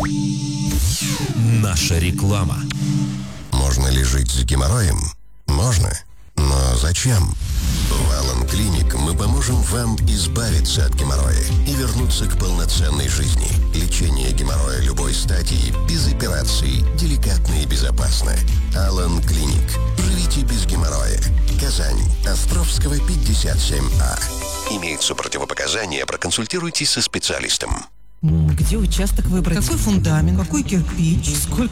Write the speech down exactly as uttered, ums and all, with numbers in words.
Наша реклама. Можно ли жить с геморроем? Можно. Но зачем? В Алан Клиник мы поможем вам избавиться от геморроя и вернуться к полноценной жизни. Лечение геморроя любой стадии, без операций, деликатно и безопасно. Алан Клиник. Живите без геморроя. Казань. Островского, пятьдесят семь А. Имеются противопоказания, проконсультируйтесь со специалистом. Где участок выбрать? Какой фундамент? Какой кирпич? Сколько